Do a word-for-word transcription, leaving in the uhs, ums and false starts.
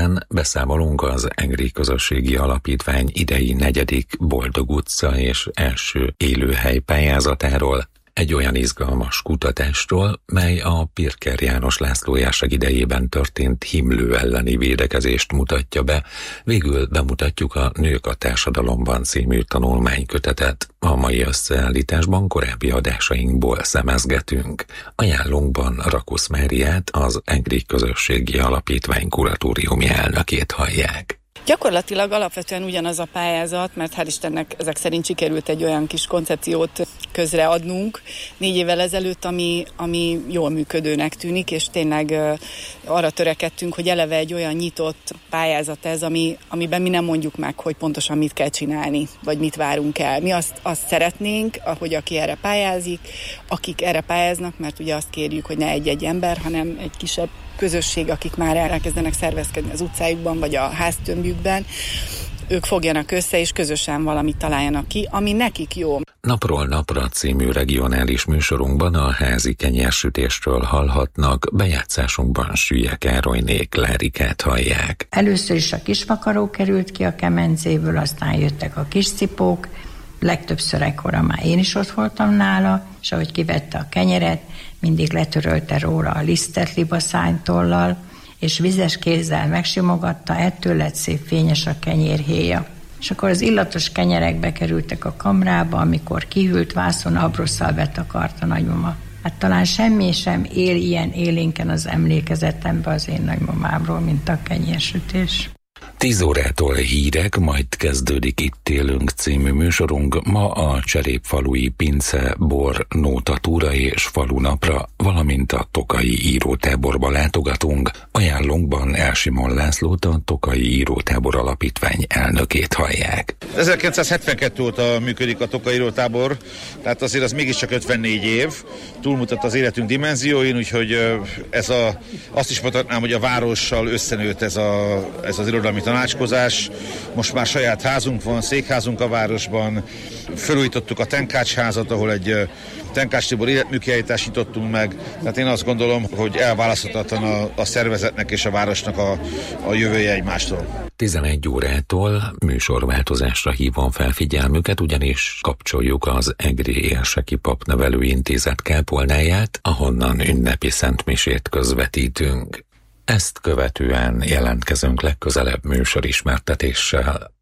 percben beszámolunk az Egri Közösségi Alapítvány idei negyedik Boldog utca és első élőhely pályázatáról, egy olyan izgalmas kutatásról, mely a Pirker János László járság idejében történt himlő elleni védekezést mutatja be. Végül bemutatjuk a Nők a társadalomban című tanulmánykötetet. A mai összeállításban korábbi adásainkból szemezgetünk. Ajánlónkban Rakusz Máriát, az Egri Közösségi Alapítvány kuratóriumi elnökét hallják. Gyakorlatilag alapvetően ugyanaz a pályázat, mert hál' Istennek ezek szerint sikerült egy olyan kis koncepciót közreadnunk négy évvel ezelőtt, ami, ami jól működőnek tűnik, és tényleg uh, arra törekedtünk, hogy eleve egy olyan nyitott pályázat ez, ami, amiben mi nem mondjuk meg, hogy pontosan mit kell csinálni, vagy mit várunk el. Mi azt, azt szeretnénk, hogy aki erre pályázik, akik erre pályáznak, mert ugye azt kérjük, hogy ne egy-egy ember, hanem egy kisebb közösség, akik már elkezdenek szervezkedni az utcájukban, vagy a háztömbjükben, ők fogjanak össze, és közösen valamit találjanak ki, ami nekik jó. Napról napra című regionális műsorunkban a házi kenyérsütésről hallhatnak, bejátszásunkban Sülye Károlyné Klárikát hallják. Először is a kismakaró került ki a kemencéből, aztán jöttek a kis cipók, legtöbbször ekkora már én is ott voltam nála, és ahogy kivette a kenyeret, mindig letörölte róla a lisztet libaszánytollal, és vizes kézzel megsimogatta, ettől lett szép fényes a kenyérhéja. És akkor az illatos kenyerek bekerültek a kamrába, amikor kihűlt vászon abrosszal betakart a nagymama. Hát talán semmi sem él ilyen élénken az emlékezetembe az én nagymamámról, mint a kenyérsütés. Tíz órától hírek, majd kezdődik Itt élünk című műsorunk. Ma a cserépfalui pince, bor, nótatúra és falunapra, valamint a Tokai írótáborba látogatunk. Ajánlónkban Elsimon Lászlót, a Tokai írótábor alapítvány elnökét hallják. ezerkilencszázhetvenkettő óta működik a Tokai írótábor, tehát azért az mégiscsak ötvennégy év, túlmutat az életünk dimenzióin, úgyhogy ez a, azt is mondhatnám, hogy a várossal összenőtt ez, a, ez az irodalmi tanácskozás. Most már saját házunk van, székházunk a városban, felújítottuk a Tenkács házat, ahol egy Tenkács Tibor életműkiállítást nyitottunk meg. Tehát én azt gondolom, hogy elválaszthatatlan a, a szervezetnek és a városnak a, a jövője egymástól. tizenegy órától műsorváltozásra hívom fel figyelmüket, ugyanis kapcsoljuk az Egri Érseki Papnevelő Intézet kápolnáját, ahonnan ünnepi szentmisét közvetítünk. Ezt követően jelentkezünk legközelebb műsorismertetéssel.